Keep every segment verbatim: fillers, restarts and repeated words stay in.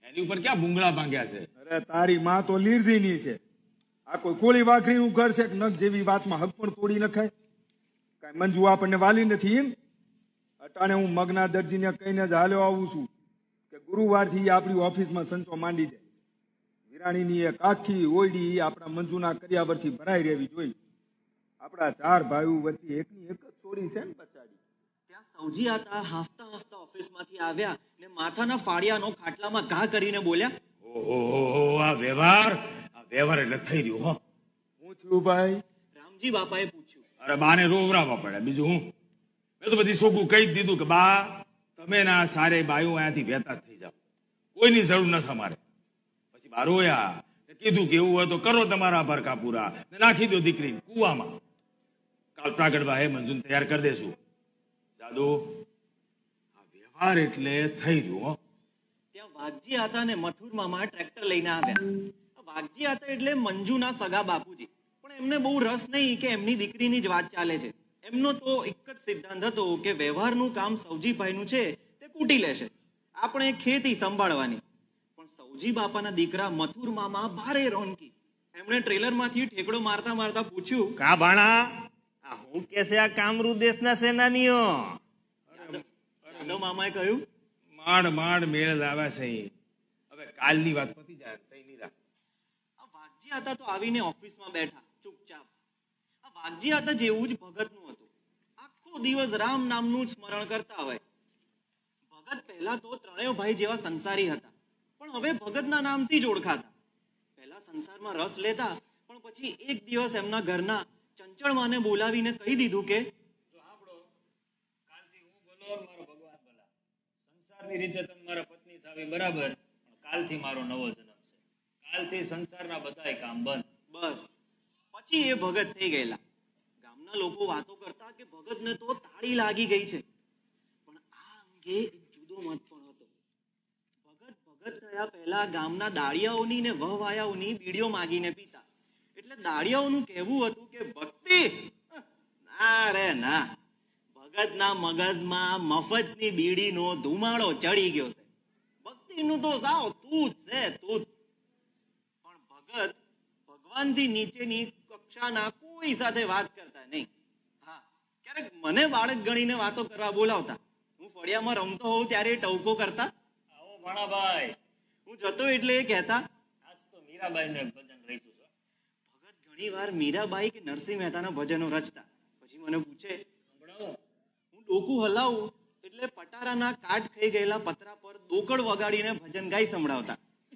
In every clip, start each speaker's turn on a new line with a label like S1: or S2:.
S1: એની ઉપર ક્યાં ભૂંગળા ભાંગ્યા છે?
S2: અરે તારી માં તો લીરજીની છે. આ કોઈ કોળી વાઘરીનું ઘર છે કે નખ જેવી વાતમાં હક પણ તોડી નખાય? કઈ મંજુ આપણને વાલી નથી એમ? અટાણે હું મગના દરજીને કહીને જ હાલ્યો આવું છું કે ગુરુવારથી આપણી ઓફિસમાં સંચો માંડી જાય. વિરાણીની એક આખી ઓયડી આપણા મંજુના કર્યાવરથી ભરાઈ રહેવી જોઈએ. આપણા ચાર ભાઈઓ વચ્ચે એકની એક જ છોડી છે ને બચાડી.
S3: ત્યાં સૌજી હતા હાફતા હાફતા ઓફિસમાંથી આવ્યા ને માથાના ફાડિયાનો ખાટલામાં ઘા કરીને બોલ્યા,
S1: ઓહો, આ વ્યવહાર આ વ્યવહાર એટલે થઈ રહ્યું. હો,
S2: હું થયું ભાઈ?
S3: રામજી બાપાએ પૂછ્યું.
S1: અરે બાને રોવરાવા પડે, બીજું હું? મેં તો બધી સોગું કહી જ દીધું કે બા તમે ના સારે બાયું અહીંયાથી વહેતા જ થઈ જાઓ, કોઈની જરૂર નથી અમારે. પછી બા રોયા, કીધું કે એવું હોય તો કરો તમારા ભરકા પૂરા, નાખી દો દીકરીને કુવામાં. કાલ પ્રાગડવા હે મંજૂન તૈયાર કરી દેશું. જાદુ આ વ્યવહાર એટલે થઈ રહ્યું. હો,
S3: ત્યાં વાઘજી હતા ને મથુર મામા ટ્રેક્ટર લઈને આવ્યા. વાઘજી હતા એટલે મંજુના સગા બાપુજી, પણ એમને બહુ રસ નહીં કે એમની દીકરીની જ વાત ચાલે છે. એમનો તો એક જ સિદ્ધાંત હતો કે વ્યવહારનું કામ સૌજીભાઈનું છે તે કૂટી લેશે, આપણે ખેતી સંભાળવાની. પણ સૌજી બાપાના દીકરા મથુર મામા ભારે રોનકી. એમણે ટ્રેલરમાંથી ઠેકડો મારતા મારતા પૂછ્યું,
S4: કા ભાણા આ હું કે છે આ કામરૂ દેશના સેનાનીઓ?
S3: યાદવ મામાએ કહ્યું,
S1: માંડ માંડ મેળ લાવે છે. હવે કાલની વાત પતી જાય તઈ નીરા.
S3: આ વાઘજી હતા તો આવીને ઓફિસમાં બેઠા ચૂપચાપ. આ વાઘજી હતા જેવું જ ભગતનું હતું. આખો દિવસ રામ નામનું જ સ્મરણ કરતા હોય. ભગત પહેલા તો ત્રણેય ભાઈ જેવા સંસારી હતા, પણ હવે ભગતના નામથી જ ઓળખાતા. પહેલા સંસારમાં રસ લેતા, પણ પછી એક દિવસ એમના ઘરના ચંચળમાને બોલાવીને કહી દીધું કે
S5: કાલથી હું બોલો મારો ભગવાન બોલા. સંસારની રીતે તમે મારા પત્ની થાવી બરાબર, પણ કાલથી મારો નવો જન્મ છે. કાલથી સંસારના બધાય કામ બંધ.
S3: બસ પછી એ ભગત થઈ ગયેલા. ગામના લોકો વાતો કરતા કે ભગતને તો તાળી લાગી ગઈ છે. પણ આ અંગે એક જુદો મત પણ હતો. ભગત ભગત થયા પહેલા ગામના દાળિયાઓની ને વહવાયાઓની બીડીઓ માગીને પીતા. એટલે દાળિયાઓનું કહેવું હતું કે ભક્તિ ના રે ના, ભગતના મગજમાં મફતની બીડીનો ધુમાડો ચડી ગયો છે. ભક્તિનું તો સાવ તું જ છે તું. પણ ભગત ભગવાનથી નીચેની કક્ષાના કોઈ સાથે વાત કરતા નહીં. હા, ક્યારેક મને બાળક ગણીને વાતો કરવા બોલાવતા. હું ફળિયામાં રમતો હોઉં ત્યારે ટવકો કરતા.
S5: આવો ભાણાભાઈ,
S3: હું જતો એટલે એ કહેતા,
S5: આજ તો મીરાબાઈનું એક ભજન રહીશું છો.
S3: ભગત ઘણી વાર મીરાબાઈ કે નરસિંહ મહેતાના ભજનો રચતા. પછી મને પૂછે,
S5: સંભળાવો.
S3: હું ડોકું હલાવું એટલે પટારાના કાટ ખાઈ ગયેલા પતરા પર દોકડ વગાડીને ભજન ગાઈ સંભળાવતા.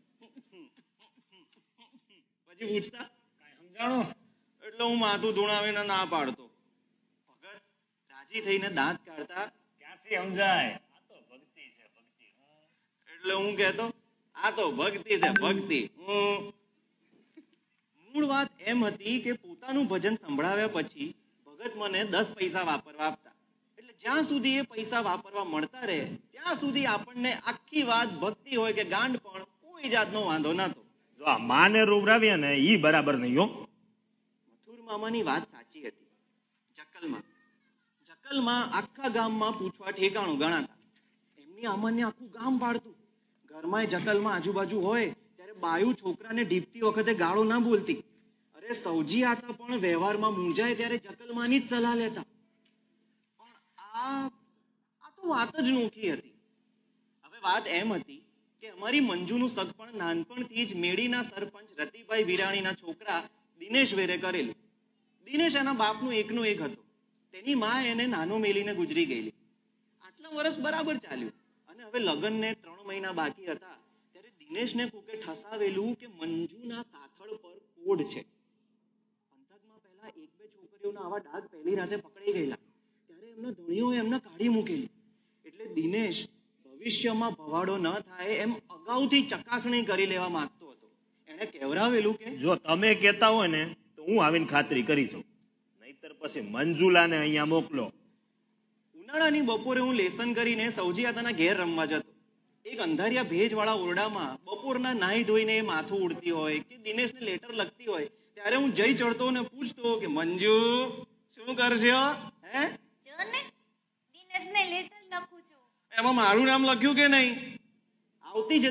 S3: પછી પૂછતા,
S5: કાંઈ સમજાણો?
S3: એટલે હું માથું ધૂણાવીને ના પાડતો. ભગત રાજી થઈને દાંત કાઢતા.
S5: ક્યાંથી સમજાય? આ તો ભક્તિ છે ભક્તિ.
S3: એટલે હું કહેતો, આ તો ભક્તિ છે ભક્તિ. હું મૂળ વાત એમ હતી કે પોતાનું ભજન સંભળાવ્યા પછી ભગત મને દસ પૈસા વાપરવા આપતા. એટલે જ્યાં સુધી એ પૈસા વાપરવા મળતા રહે ત્યાં સુધી આપણને આખી વાત ભક્તિ હોય કે ગાંડ પણ કોઈ જાતનો વાંધો નતો.
S4: જો આ માને રોવરાવ્યા ને ઈ બરાબર નહીં હો.
S3: મથુર મામાની વાત સાચી હતી. જકલમાં જકલમાં આખા ગામમાં પૂછવા ઠેકાણું ગણાતા. એમની અમરને આખું ગામ પાડતું. ઘરમાં જકલમાં આજુબાજુ હોય ત્યારે બાયુ છોકરાને ઢીપતી વખતે ગાળો ના બોલતી. અરે સૌજી આતા પણ વ્યવહારમાં મૂંઝાય ત્યારે જકલમાંની જ સલાહ લેતા. પણ આ આ તો વાત જ નોખી હતી. હવે વાત એમ હતી કે અમારી મંજુનું સગપણ નાનપણથી જ મેડીના સરપંચ રતિભાઈ વિરાણીના છોકરા દિનેશ વેરે કરેલું. દિનેશ એના બાપનું એકનો એક હતો. તેની માં એને નાનો મેલીને ગુજરી ગયેલી. આટલા વર્ષ બરાબર ચાલ્યું અને હવે લગ્નને ત્રણ મહિના બાકી હતા ત્યારે દિનેશને કોકે ઠસાવેલું કે મંજુના સાથળ પર કોડ છે. પંથકમાં પહેલા એક બે છોકરીઓના આવા ડાઘ પહેલી રાતે પકડાઈ ગયેલા ત્યારે એમના ધણીઓએ એમને કાઢી મૂકેલી. એટલે દિનેશ ભવિષ્યમાં ભવાડો ન થાય એમ અગાઉથી ચકાસણી કરી લેવા માંગતો હતો. એણે કહેવરાવેલું કે
S4: જો તમે કહેતા હોય ને તો હું આવીને ખાતરી કરી છું, નહીતર પછી મંજુલાને અહીંયા મોકલો.
S3: ઉનાળાની બપોરે હું લેસન કરીને સૌજીયાતાના ઘેર રમવા જતો. એક અંધારિયા ભેજવાળા ઓરડામાં બપોરના નાહી ધોઈને એ માથું ઉડતી હોય કે દિનેશને લેટર લખતી હોય ત્યારે હું જઈ ચડતો અને પૂછતો કે મંજુ શું કરશો? હે
S6: જો ને દિનેશને લેટર લખું છું.
S3: એમાં મારું નામ લખ્યું કે નહીં? આવતી જ